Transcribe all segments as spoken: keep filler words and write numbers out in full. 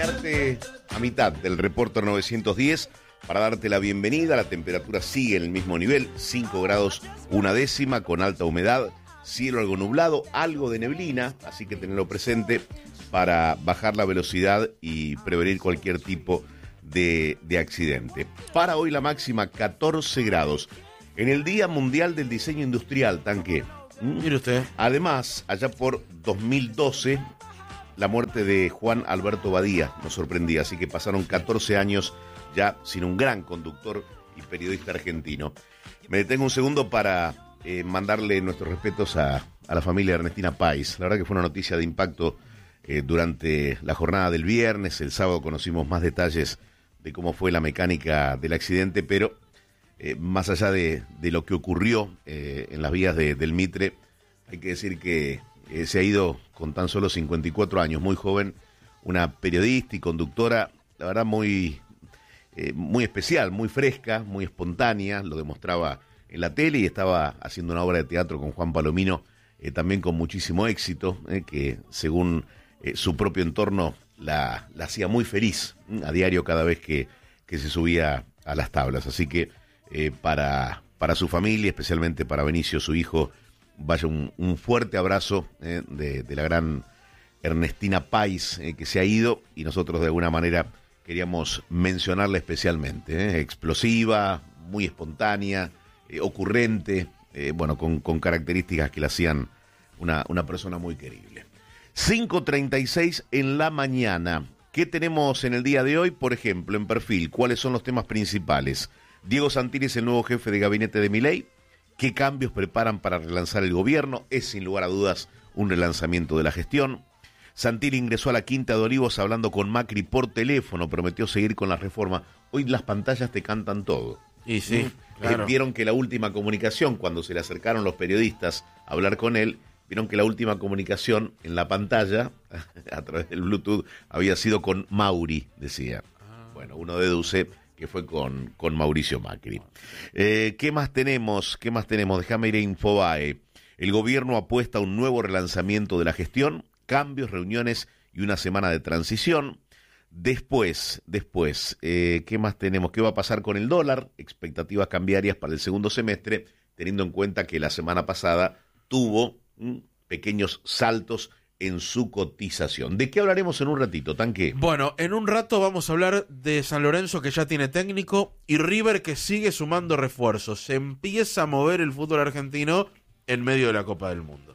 acompañarte a mitad del Reporter novecientos diez para darte la bienvenida. La temperatura sigue en el mismo nivel, cinco grados una décima, con alta humedad, cielo algo nublado, algo de neblina, así que tenerlo presente para bajar la velocidad y prevenir cualquier tipo de, de accidente. Para hoy la máxima catorce grados. En el Día Mundial del Diseño Industrial, Tanque. Mire usted. Además, allá por dos mil doce, la muerte de Juan Alberto Badía nos sorprendía, así que pasaron catorce años ya sin un gran conductor y periodista argentino. Me detengo un segundo para eh, mandarle nuestros respetos a, a la familia de Ernestina Pais. La verdad que fue una noticia de impacto eh, durante la jornada del viernes. El sábado conocimos más detalles de cómo fue la mecánica del accidente, pero eh, más allá de, de lo que ocurrió eh, en las vías de, del Mitre, hay que decir que eh, se ha ido con tan solo cincuenta y cuatro años, muy joven, una periodista y conductora, la verdad muy, eh, muy especial, muy fresca, muy espontánea, lo demostraba en la tele y estaba haciendo una obra de teatro con Juan Palomino, eh, también con muchísimo éxito, eh, que según eh, su propio entorno la, la hacía muy feliz eh, a diario cada vez que, que se subía a las tablas. Así que eh, para, para su familia, especialmente para Benicio, su hijo, vaya un, un fuerte abrazo eh, de, de la gran Ernestina Pais, eh, que se ha ido, y nosotros de alguna manera queríamos mencionarla especialmente. Eh, explosiva, muy espontánea, eh, ocurrente, eh, bueno, con, con características que la hacían una, una persona muy querible. cinco treinta y seis en la mañana. ¿Qué tenemos en el día de hoy? Por ejemplo, en Perfil, ¿cuáles son los temas principales? Diego Santilli es el nuevo jefe de gabinete de Milei. ¿Qué cambios preparan para relanzar el gobierno? Es sin lugar a dudas un relanzamiento de la gestión. Santilli ingresó a la Quinta de Olivos hablando con Macri por teléfono, prometió seguir con la reforma. Hoy las pantallas te cantan todo. Y sí, ¿Mm? claro. Eh, vieron que la última comunicación, cuando se le acercaron los periodistas a hablar con él, vieron que la última comunicación en la pantalla, a través del Bluetooth, había sido con Mauri, decía. Bueno, uno deduce que fue con, con Mauricio Macri. Eh, ¿Qué más tenemos? ¿Qué más tenemos? Déjame ir a Infobae. El gobierno apuesta a un nuevo relanzamiento de la gestión, cambios, reuniones y una semana de transición. Después, después, eh, ¿qué más tenemos? ¿Qué va a pasar con el dólar? Expectativas cambiarias para el segundo semestre, teniendo en cuenta que la semana pasada tuvo mm, pequeños saltos en su cotización. ¿De qué hablaremos en un ratito, Tanque? Bueno, en un rato vamos a hablar de San Lorenzo, que ya tiene técnico, y River, que sigue sumando refuerzos. Se empieza a mover el fútbol argentino en medio de la Copa del Mundo.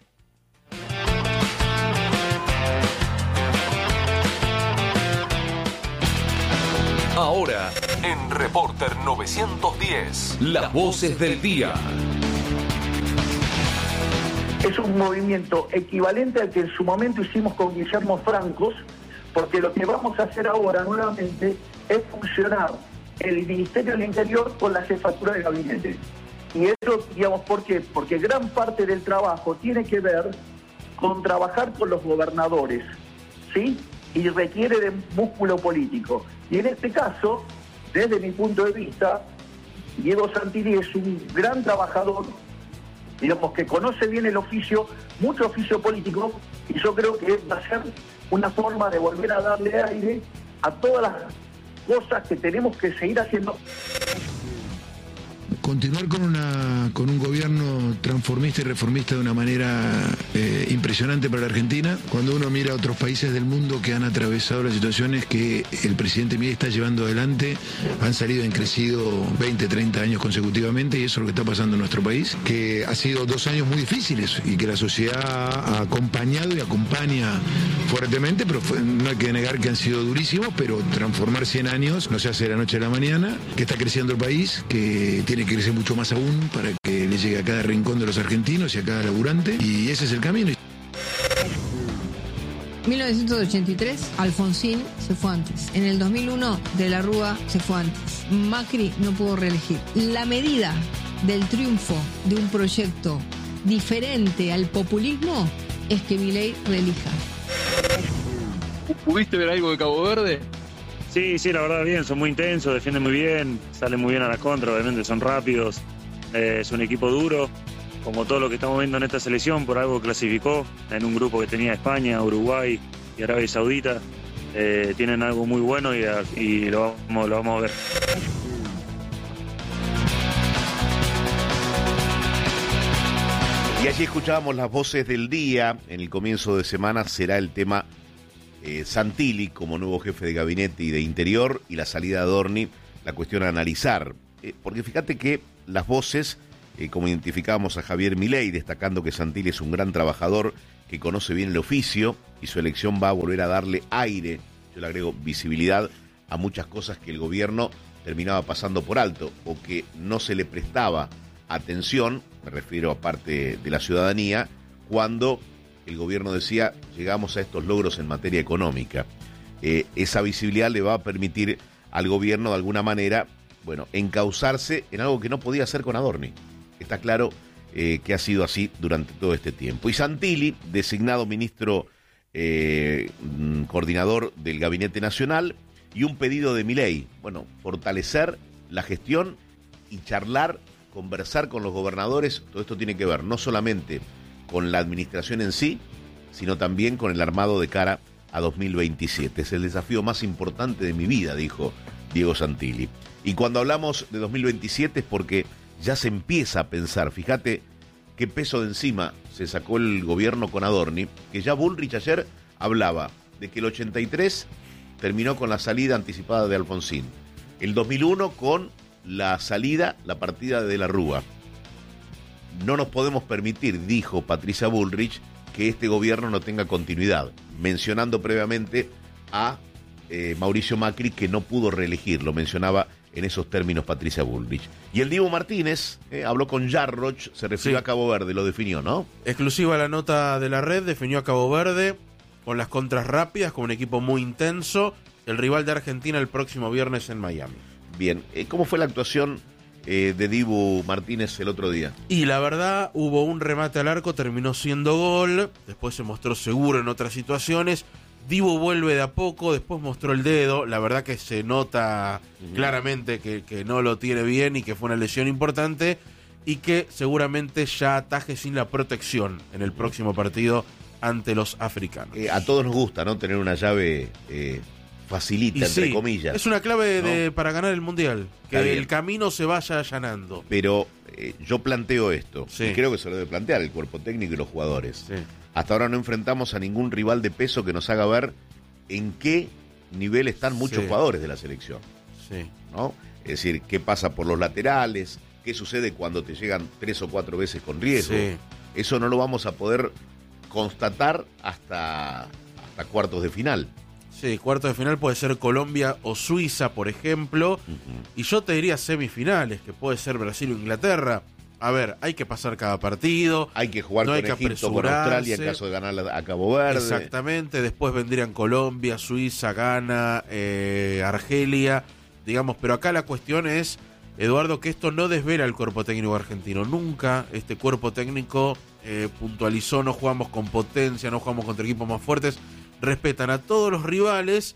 Ahora, en Reporter novecientos diez, las voces del día. Es un movimiento equivalente al que en su momento hicimos con Guillermo Francos, porque lo que vamos a hacer ahora nuevamente es funcionar el Ministerio del Interior con la jefatura de gabinete. Y eso, digamos, ¿por qué? Porque gran parte del trabajo tiene que ver con trabajar con los gobernadores, ¿sí? Y requiere de músculo político. Y en este caso, desde mi punto de vista, Diego Santilli es un gran trabajador, digamos, que conoce bien el oficio, mucho oficio político, y yo creo que va a ser una forma de volver a darle aire a todas las cosas que tenemos que seguir haciendo. Continuar con una con un gobierno transformista y reformista de una manera eh, impresionante para la Argentina. Cuando uno mira a otros países del mundo que han atravesado las situaciones que el presidente Milei está llevando adelante, han salido, han crecido veinte, treinta años consecutivamente, y eso es lo que está pasando en nuestro país, que ha sido dos años muy difíciles y que la sociedad ha acompañado y acompaña fuertemente, pero fue, no hay que negar que han sido durísimos, pero transformar cien años no se hace de la noche a la mañana, que está creciendo el país, que tiene que crecer mucho más aún para que le llegue a cada rincón de los argentinos y a cada laburante, y ese es el camino. mil novecientos ochenta y tres, Alfonsín se fue antes. En el dos mil uno, De la Rúa se fue antes. Macri no pudo reelegir. La medida del triunfo de un proyecto diferente al populismo es que Milei reelija. ¿Pudiste ver algo de Cabo Verde? Sí, sí, la verdad bien, son muy intensos, defienden muy bien, salen muy bien a las contras, obviamente son rápidos, eh, es un equipo duro, como todo lo que estamos viendo en esta selección, por algo clasificó en un grupo que tenía España, Uruguay y Arabia Saudita, eh, tienen algo muy bueno y, y lo, vamos, lo vamos a ver. Y allí escuchábamos las voces del día. En el comienzo de semana será el tema eh, Santilli como nuevo jefe de gabinete y de interior, y la salida de Adorni, la cuestión a analizar. Eh, porque fíjate que las voces, eh, como identificábamos a Javier Milei, destacando que Santilli es un gran trabajador, que conoce bien el oficio, y su elección va a volver a darle aire, yo le agrego visibilidad, a muchas cosas que el gobierno terminaba pasando por alto, o que no se le prestaba atención, me refiero a parte de la ciudadanía, cuando el gobierno decía, llegamos a estos logros en materia económica. Eh, esa visibilidad le va a permitir al gobierno, de alguna manera, bueno, encauzarse en algo que no podía hacer con Adorni. Está claro eh, que ha sido así durante todo este tiempo. Y Santilli, designado ministro eh, coordinador del Gabinete Nacional, y un pedido de Milei, bueno, fortalecer la gestión y charlar, conversar con los gobernadores. Todo esto tiene que ver no solamente con la administración en sí, sino también con el armado de cara a dos mil veintisiete. Es el desafío más importante de mi vida, dijo Diego Santilli. Y cuando hablamos de dos mil veintisiete es porque ya se empieza a pensar, fíjate qué peso de encima se sacó el gobierno con Adorni, que ya Bullrich ayer hablaba de que el ochenta y tres terminó con la salida anticipada de Alfonsín, el dos mil uno con la salida, la partida de De la Rúa. No nos podemos permitir, dijo Patricia Bullrich, que este gobierno no tenga continuidad, mencionando previamente a eh, Mauricio Macri, que no pudo reelegir, lo mencionaba en esos términos Patricia Bullrich. Y el Dibu Martínez eh, habló con Jarroch, se refirió sí. a Cabo Verde, lo definió, ¿no? Exclusiva la nota de la red, definió a Cabo Verde con las contras rápidas, con un equipo muy intenso, el rival de Argentina el próximo viernes en Miami. Bien, eh, ¿cómo fue la actuación eh, de Dibu Martínez el otro día? Y la verdad, hubo un remate al arco, terminó siendo gol, después se mostró seguro en otras situaciones. Dibu vuelve de a poco, después mostró el dedo, la verdad que se nota uh-huh. claramente que, que no lo tiene bien y que fue una lesión importante, y que seguramente ya ataje sin la protección en el uh-huh. próximo partido ante los africanos. Eh, a todos nos gusta, ¿no? Tener una llave eh, facilita, y entre sí, comillas. Es una clave de, ¿no? para ganar el Mundial, que el camino se vaya allanando. Pero eh, yo planteo esto, sí. y creo que se lo debe plantear el cuerpo técnico y los jugadores. Sí. Hasta ahora no enfrentamos a ningún rival de peso que nos haga ver en qué nivel están muchos sí. jugadores de la selección. Sí. ¿No? Es decir, qué pasa por los laterales, qué sucede cuando te llegan tres o cuatro veces con riesgo. Sí. Eso no lo vamos a poder constatar hasta, hasta cuartos de final. Sí, cuartos de final puede ser Colombia o Suiza, por ejemplo. Uh-huh. Y yo te diría semifinales, que puede ser Brasil o Inglaterra. A ver, hay que pasar cada partido. Hay que jugar no con Egipto, con Australia en caso de ganar a Cabo Verde. Exactamente, después vendrían Colombia, Suiza, Ghana, eh, Argelia, digamos, pero acá la cuestión es, Eduardo, que esto no desvela al cuerpo técnico argentino. Nunca este cuerpo técnico eh, puntualizó, no jugamos con potencia, no jugamos contra equipos más fuertes, respetan a todos los rivales.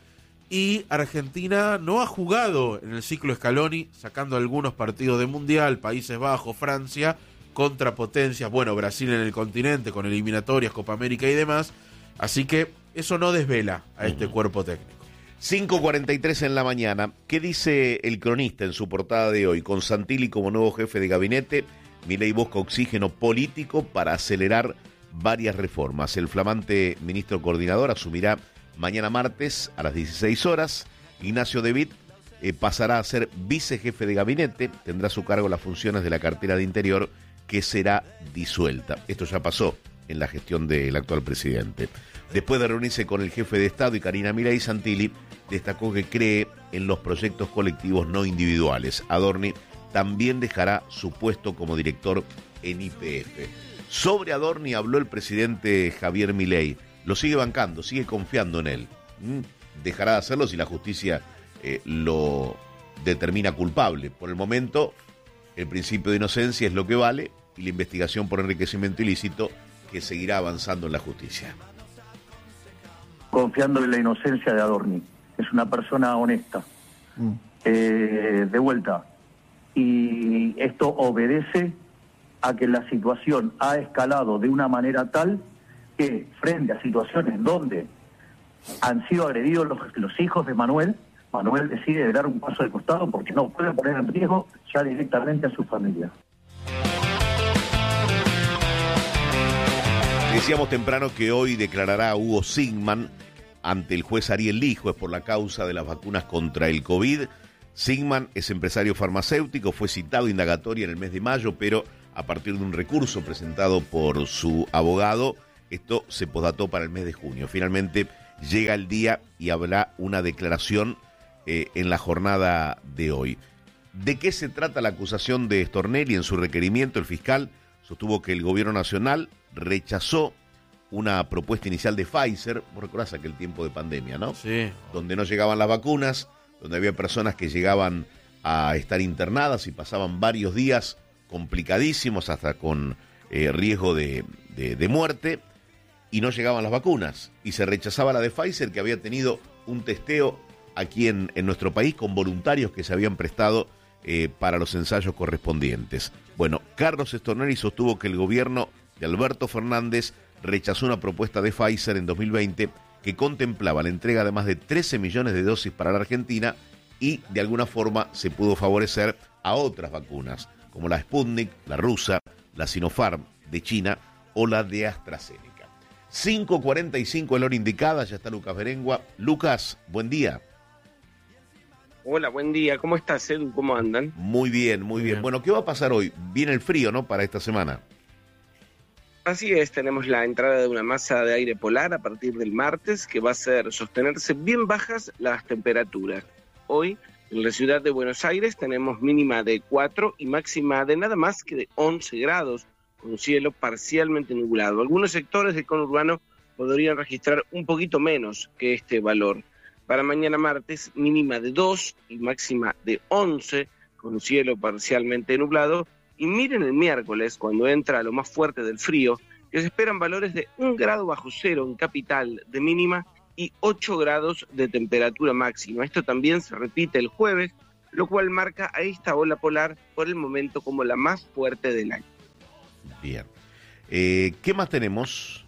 Y Argentina no ha jugado en el ciclo Scaloni, sacando algunos partidos de Mundial, Países Bajos, Francia, contra potencias, bueno, Brasil en el continente, con eliminatorias, Copa América y demás. Así que eso no desvela a este uh-huh. cuerpo técnico. cinco cuarenta y tres en la mañana. ¿Qué dice el cronista en su portada de hoy? Con Santilli como nuevo jefe de gabinete, Milei busca oxígeno político para acelerar varias reformas. El flamante ministro coordinador asumirá mañana martes a las dieciséis horas. Ignacio De Witt eh, pasará a ser vicejefe de gabinete, tendrá a su cargo las funciones de la cartera de Interior, que será disuelta. Esto ya pasó en la gestión del actual presidente. Después de reunirse con el jefe de Estado y Karina Milei, Santilli destacó que cree en los proyectos colectivos no individuales. Adorni también dejará su puesto como director en Y P F. Sobre Adorni habló el presidente Javier Milei. Lo sigue bancando, sigue confiando en él. Dejará de hacerlo si la justicia eh, lo determina culpable. Por el momento, el principio de inocencia es lo que vale, y la investigación por enriquecimiento ilícito que seguirá avanzando en la justicia. Confiando en la inocencia de Adorni. Es una persona honesta. Mm. Eh, de vuelta. Y esto obedece a que la situación ha escalado de una manera tal que frente a situaciones donde han sido agredidos los, los hijos de Manuel. Manuel decide dar un paso de costado porque no puede poner en riesgo ya directamente a su familia. Decíamos temprano que hoy declarará Hugo Sigman ante el juez Ariel Lijo, es por la causa de las vacunas contra el COVID. Sigman es empresario farmacéutico, fue citado indagatoria en el mes de mayo, pero a partir de un recurso presentado por su abogado, esto se posdató para el mes de junio. Finalmente llega el día y habrá una declaración eh, en la jornada de hoy. ¿De qué se trata la acusación de Stornelli? En su requerimiento, el fiscal sostuvo que el gobierno nacional rechazó una propuesta inicial de Pfizer, vos recordás aquel tiempo de pandemia, ¿no? Sí. Donde no llegaban las vacunas, donde había personas que llegaban a estar internadas y pasaban varios días complicadísimos, hasta con eh, riesgo de, de, de muerte, y no llegaban las vacunas. Y se rechazaba la de Pfizer, que había tenido un testeo aquí en, en nuestro país con voluntarios que se habían prestado eh, para los ensayos correspondientes. Bueno, Carlos Stornelli sostuvo que el gobierno de Alberto Fernández rechazó una propuesta de Pfizer en dos mil veinte que contemplaba la entrega de más de trece millones de dosis para la Argentina y de alguna forma se pudo favorecer a otras vacunas, como la Sputnik, la rusa, la Sinopharm de China o la de AstraZeneca. cinco cuarenta y cinco la hora indicada, ya está Lucas Berengua. Lucas, buen día. Hola, buen día. ¿Cómo estás, Edu? ¿Cómo andan? Muy bien, muy bien. Bueno, ¿qué va a pasar hoy? Viene el frío, ¿no?, para esta semana. Así es, tenemos la entrada de una masa de aire polar a partir del martes que va a hacer sostenerse bien bajas las temperaturas. Hoy en la ciudad de Buenos Aires tenemos mínima de cuatro y máxima de nada más que de once grados, con cielo parcialmente nublado. Algunos sectores del conurbano podrían registrar un poquito menos que este valor. Para mañana martes, mínima de dos y máxima de once, con cielo parcialmente nublado. Y miren el miércoles, cuando entra lo más fuerte del frío, que se esperan valores de un grado bajo cero en capital de mínima y ocho grados de temperatura máxima. Esto también se repite el jueves, lo cual marca a esta ola polar por el momento como la más fuerte del año. Bien. Eh, ¿Qué más tenemos?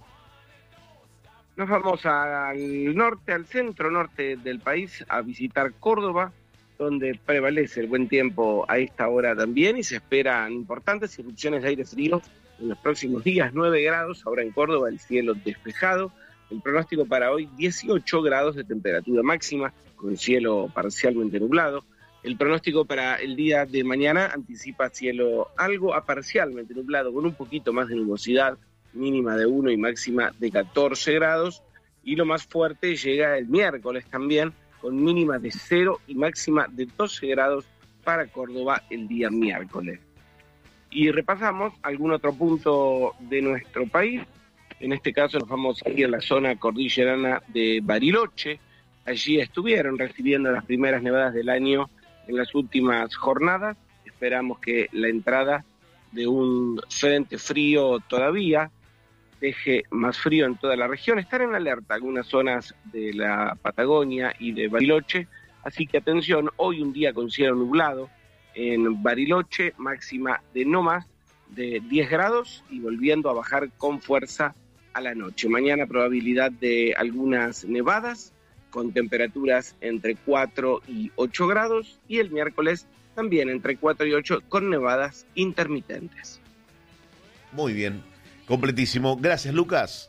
Nos vamos al norte, al centro norte del país, a visitar Córdoba, donde prevalece el buen tiempo a esta hora también y se esperan importantes irrupciones de aire frío en los próximos días. Nueve grados, ahora en Córdoba el cielo despejado. El pronóstico para hoy, dieciocho grados de temperatura máxima, con cielo parcialmente nublado. El pronóstico para el día de mañana anticipa cielo algo a parcialmente nublado, con un poquito más de nubosidad, mínima de uno y máxima de catorce grados. Y lo más fuerte llega el miércoles también, con mínima de cero y máxima de doce grados para Córdoba el día miércoles. Y repasamos algún otro punto de nuestro país. En este caso nos vamos a ir a la zona cordillerana de Bariloche. Allí estuvieron recibiendo las primeras nevadas del año en las últimas jornadas. Esperamos que la entrada de un frente frío todavía deje más frío en toda la región. Están en alerta algunas zonas de la Patagonia y de Bariloche, así que atención, hoy un día con cielo nublado en Bariloche, máxima de no más de diez grados y volviendo a bajar con fuerza a la noche. Mañana probabilidad de algunas nevadas con temperaturas entre cuatro y ocho grados y el miércoles también entre cuatro y ocho con nevadas intermitentes. Muy bien. Completísimo. Gracias, Lucas.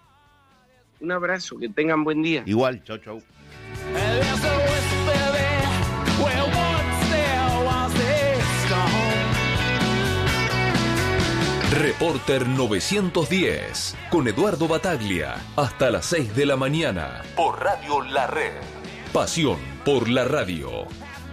Un abrazo, que tengan buen día. Igual, chau, chau. Reporter novecientos diez, con Eduardo Bataglia, hasta las seis de la mañana, por Radio La Red. Pasión por la radio.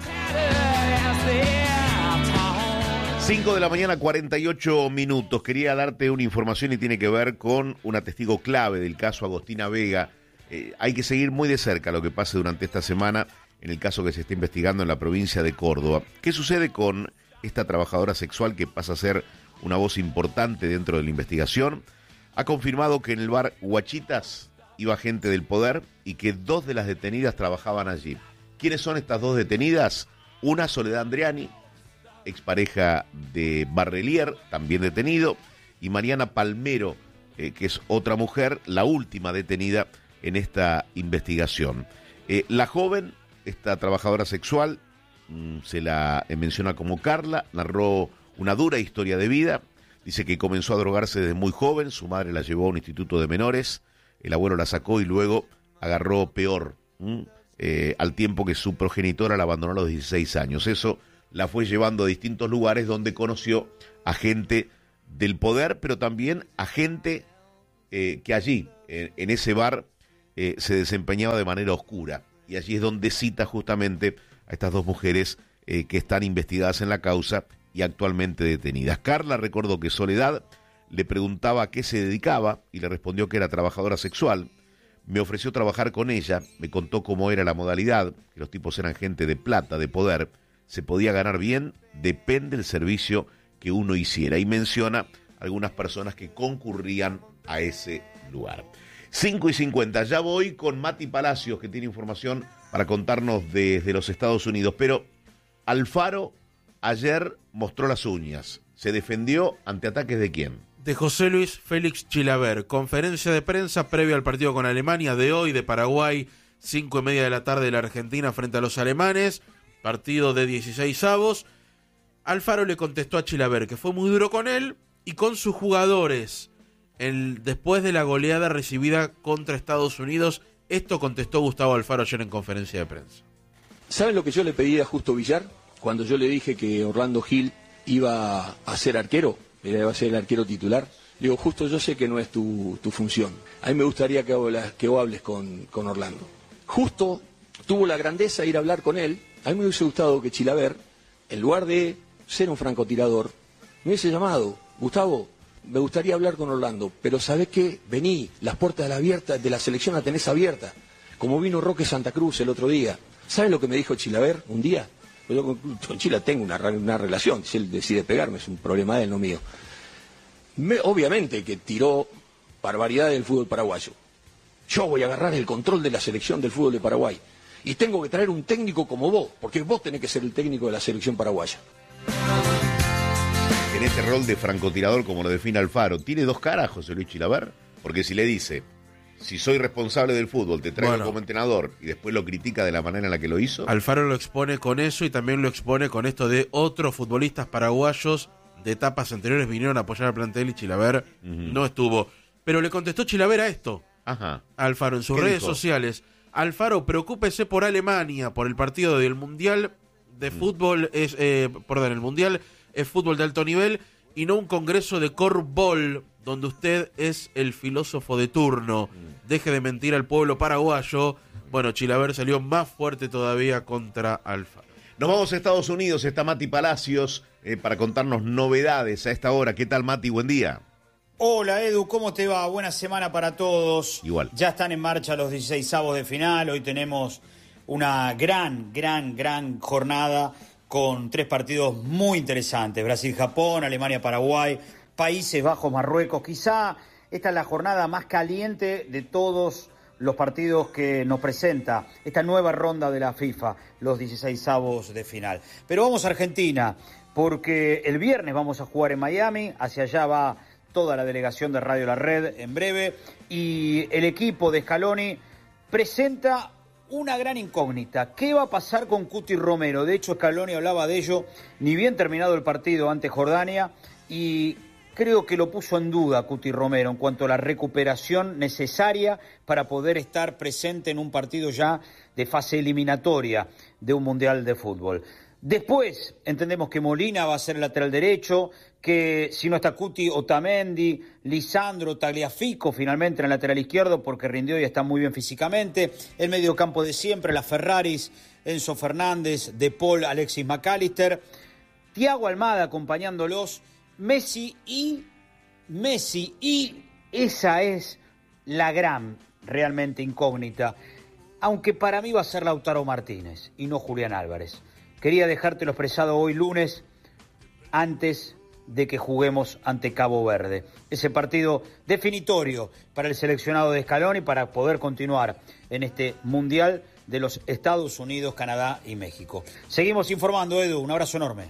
cinco de la mañana, cuarenta y ocho minutos. Quería darte una información y tiene que ver con una testigo clave del caso Agostina Vega. Eh, hay que seguir muy de cerca lo que pase durante esta semana en el caso que se está investigando en la provincia de Córdoba. ¿Qué sucede con esta trabajadora sexual que pasa a ser una voz importante dentro de la investigación? Ha confirmado que en el bar Huachitas iba gente del poder y que dos de las detenidas trabajaban allí. ¿Quiénes son estas dos detenidas? Una, Soledad Andriani, expareja de Barrelier, también detenido, y Mariana Palmero, eh, que es otra mujer, la última detenida en esta investigación. Eh, la joven, esta trabajadora sexual, mmm, se la eh, menciona como Carla, narró una dura historia de vida. Dice que comenzó a drogarse desde muy joven, su madre la llevó a un instituto de menores, el abuelo la sacó y luego agarró peor, ¿m? Eh, al tiempo que su progenitora la abandonó a los dieciséis años. Eso la fue llevando a distintos lugares donde conoció a gente del poder, pero también a gente eh, que allí, en, en ese bar, eh, se desempeñaba de manera oscura. Y allí es donde cita justamente a estas dos mujeres eh, que están investigadas en la causa y actualmente detenidas. Carla recordó que Soledad le preguntaba a qué se dedicaba y le respondió que era trabajadora sexual. Me ofreció trabajar con ella, me contó cómo era la modalidad, que los tipos eran gente de plata, de poder, se podía ganar bien, depende del servicio que uno hiciera. Y menciona algunas personas que concurrían a ese lugar. cinco y cincuenta, ya voy con Mati Palacios, que tiene información para contarnos desde los Estados Unidos, pero Alfaro ayer mostró las uñas. ¿Se defendió ante ataques de quién? De José Luis Félix Chilaver. Conferencia de prensa previa al partido con Alemania de hoy, de Paraguay, cinco y media de la tarde de la Argentina frente a los alemanes. Partido de dieciséis avos. Alfaro le contestó a Chilaver que fue muy duro con él y con sus jugadores. El, después de la goleada recibida contra Estados Unidos, esto contestó Gustavo Alfaro ayer en conferencia de prensa. ¿Saben lo que yo le pedí a Justo Villar? Cuando yo le dije que Orlando Gil iba a ser arquero, iba a ser el arquero titular, le digo, Justo, yo sé que no es tu, tu función. A mí me gustaría que, hablas, que vos hables con, con Orlando. Justo tuvo la grandeza de ir a hablar con él. A mí me hubiese gustado que Chilaver, en lugar de ser un francotirador, me hubiese llamado, Gustavo, me gustaría hablar con Orlando, pero ¿sabés qué? Vení, las puertas de la, abierta, de la selección la tenés abierta, como vino Roque Santa Cruz el otro día. ¿Saben lo que me dijo Chilaver un día? Yo con Chila tengo una, una relación, si él decide pegarme es un problema de él, no mío. Me, obviamente que tiró barbaridad del fútbol paraguayo. Yo voy a agarrar el control de la selección del fútbol de Paraguay y tengo que traer un técnico como vos, porque vos tenés que ser el técnico de la selección paraguaya. En este rol de francotirador, como lo define Alfaro, ¿tiene dos caras José Luis Chilaver? Porque si le dice, si soy responsable del fútbol, te traigo bueno, como entrenador, y después lo critica de la manera en la que lo hizo. Alfaro lo expone con eso y también lo expone con esto de otros futbolistas paraguayos de etapas anteriores vinieron a apoyar al plantel y Chilaver uh-huh. no estuvo. Pero le contestó Chilaver a esto, Ajá. a Alfaro, en sus redes dijo? sociales. Alfaro, preocúpese por Alemania, por el partido del Mundial de uh-huh. fútbol, es eh, perdón, el Mundial es fútbol de alto nivel y no un congreso de corfball donde usted es el filósofo de turno. Deje de mentir al pueblo paraguayo. Bueno, Chilaver salió más fuerte todavía contra Alfaro. Nos vamos a Estados Unidos, está Mati Palacios eh, para contarnos novedades a esta hora. ¿Qué tal, Mati? Buen día. Hola, Edu, ¿cómo te va? Buena semana para todos. Igual. Ya están en marcha los dieciseisavos de final. Hoy tenemos una gran, gran, gran jornada con tres partidos muy interesantes. Brasil-Japón, Alemania-Paraguay, Países Bajos-Marruecos. Quizá esta es la jornada más caliente de todos los partidos que nos presenta esta nueva ronda de la FIFA, los dieciseisavos de final. Pero vamos a Argentina, porque el viernes vamos a jugar en Miami, hacia allá va toda la delegación de Radio La Red en breve, y el equipo de Scaloni presenta una gran incógnita. ¿Qué va a pasar con Cuti Romero? De hecho, Scaloni hablaba de ello ni bien terminado el partido ante Jordania, y creo que lo puso en duda Cuti Romero en cuanto a la recuperación necesaria para poder estar presente en un partido ya de fase eliminatoria de un Mundial de Fútbol. Después entendemos que Molina va a ser lateral derecho, que si no está Cuti, Otamendi, Lisandro, Tagliafico finalmente en el lateral izquierdo porque rindió y está muy bien físicamente. El mediocampo de siempre, las Ferraris, Enzo Fernández, De Paul, Alexis McAllister, Thiago Almada acompañándolos, Messi y Messi y esa es la gran realmente incógnita, aunque para mí va a ser Lautaro Martínez y no Julián Álvarez. Quería dejártelo expresado hoy lunes antes de que juguemos ante Cabo Verde. Ese partido definitorio para el seleccionado de Scaloni para poder continuar en este Mundial de los Estados Unidos, Canadá y México. Seguimos informando, Edu. Un abrazo enorme.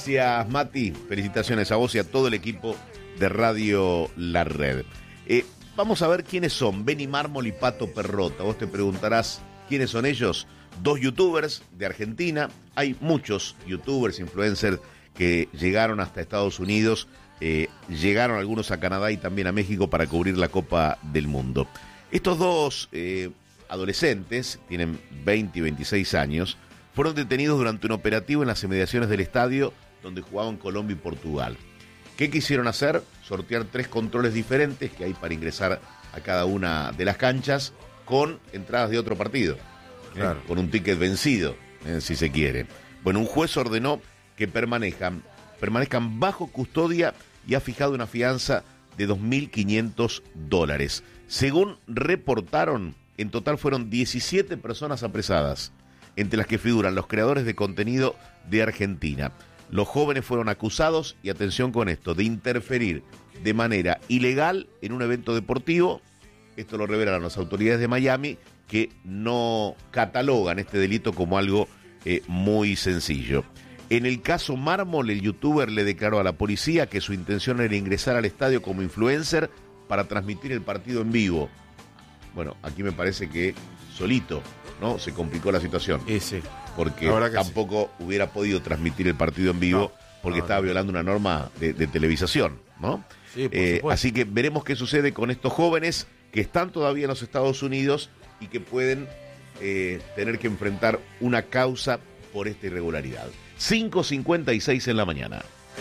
Gracias, Mati. Felicitaciones a vos y a todo el equipo de Radio La Red. Eh, vamos a ver quiénes son Benny Mármol y Pato Perrota. Vos te preguntarás quiénes son ellos. Dos youtubers de Argentina. Hay muchos youtubers, influencers que llegaron hasta Estados Unidos, eh, llegaron algunos a Canadá y también a México para cubrir la Copa del Mundo. Estos dos eh, adolescentes, tienen veinte y veintiséis años, fueron detenidos durante un operativo en las inmediaciones del estadio donde jugaban Colombia y Portugal. ¿Qué quisieron hacer? Sortear tres controles diferentes que hay para ingresar a cada una de las canchas con entradas de otro partido, claro. eh, con un ticket vencido, eh, si se quiere. Bueno, un juez ordenó que permanezcan, permanezcan bajo custodia y ha fijado una fianza de dos mil quinientos dólares. Según reportaron, en total fueron diecisiete personas apresadas, entre las que figuran los creadores de contenido de Argentina. Los jóvenes fueron acusados, y atención con esto, de interferir de manera ilegal en un evento deportivo. Esto lo revelan las autoridades de Miami, que no catalogan este delito como algo eh, muy sencillo. En el caso Mármol, el youtuber le declaró a la policía que su intención era ingresar al estadio como influencer para transmitir el partido en vivo. Bueno, aquí me parece que solito, ¿no? Se complicó la situación. Ese. Porque tampoco sí. hubiera podido transmitir el partido en vivo, no, porque no, estaba no. violando una norma de, de televisación, ¿no? Sí, por eh, supuesto. Así que veremos qué sucede con estos jóvenes que están todavía en los Estados Unidos y que pueden eh, tener que enfrentar una causa por esta irregularidad. cinco cincuenta y seis en la mañana.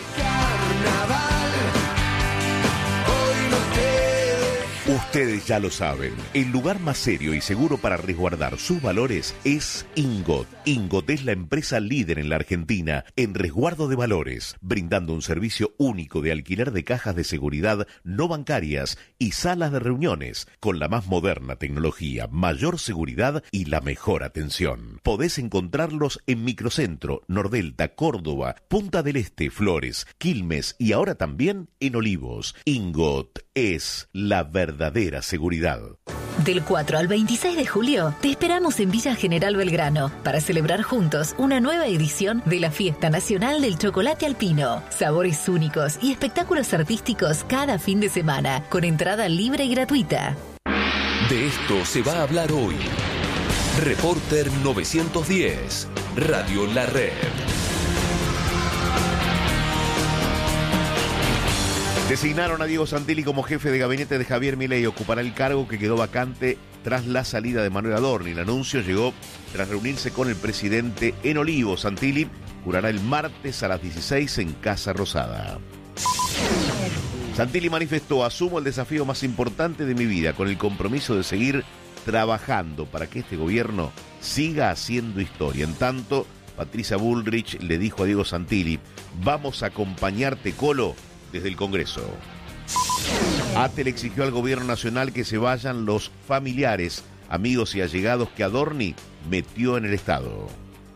Ustedes ya lo saben, el lugar más serio y seguro para resguardar sus valores es Ingot. Ingot es la empresa líder en la Argentina en resguardo de valores, brindando un servicio único de alquiler de cajas de seguridad no bancarias y salas de reuniones, con la más moderna tecnología, mayor seguridad y la mejor atención. Podés encontrarlos en Microcentro, Nordelta, Córdoba, Punta del Este, Flores, Quilmes y ahora también en Olivos. Ingot es la verdadera seguridad. Del cuatro al veintiséis de julio, te esperamos en Villa General Belgrano para celebrar juntos una nueva edición de la Fiesta Nacional del Chocolate Alpino. Sabores únicos y espectáculos artísticos cada fin de semana, con entrada libre y gratuita. De esto se va a hablar hoy. Reporter novecientos diez, Radio La Red. Designaron a Diego Santilli como jefe de gabinete de Javier Milei. Ocupará el cargo que quedó vacante tras la salida de Manuel Adorni. El anuncio llegó tras reunirse con el presidente en Olivos. Santilli jurará el martes a las dieciséis en Casa Rosada. Santilli manifestó: asumo el desafío más importante de mi vida con el compromiso de seguir trabajando para que este gobierno siga haciendo historia. En tanto, Patricia Bullrich le dijo a Diego Santilli: vamos a acompañarte, Colo, desde el Congreso. ATE le exigió al gobierno nacional que se vayan los familiares, amigos y allegados que Adorni metió en el Estado.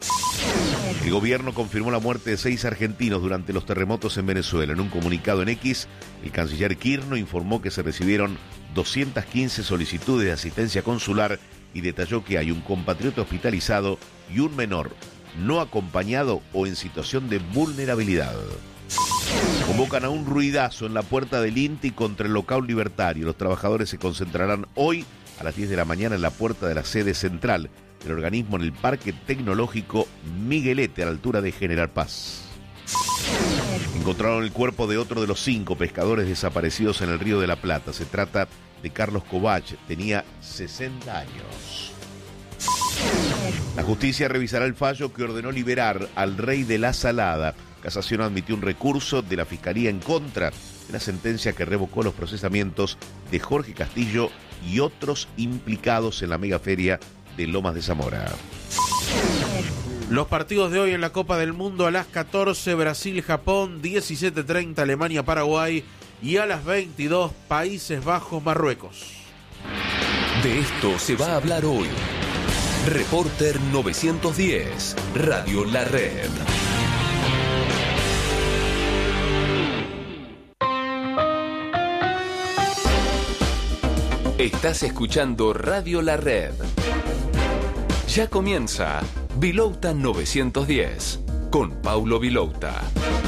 El gobierno confirmó la muerte de seis argentinos durante los terremotos en Venezuela. En un comunicado en X, el canciller Kirchner informó que se recibieron doscientas quince solicitudes de asistencia consular y detalló que hay un compatriota hospitalizado y un menor no acompañado o en situación de vulnerabilidad. Convocan a un ruidazo en la puerta del INTI contra el local libertario. Los trabajadores se concentrarán hoy a las diez de la mañana en la puerta de la sede central del organismo en el Parque Tecnológico Miguelete, a la altura de General Paz. Encontraron el cuerpo de otro de los cinco pescadores desaparecidos en el Río de la Plata. Se trata de Carlos Kovach, tenía sesenta años. La justicia revisará el fallo que ordenó liberar al rey de la Salada. Casación admitió un recurso de la Fiscalía en contra de la sentencia que revocó los procesamientos de Jorge Castillo y otros implicados en la megaferia de Lomas de Zamora. Los partidos de hoy en la Copa del Mundo: a las catorce, Brasil-Japón, diecisiete treinta, Alemania-Paraguay y a las veintidós, Países Bajos-Marruecos. De esto se va a hablar hoy. Reporter novecientos diez, Radio La Red. Estás escuchando Radio La Red. Ya comienza Vilouta novecientos diez con Paulo Vilouta.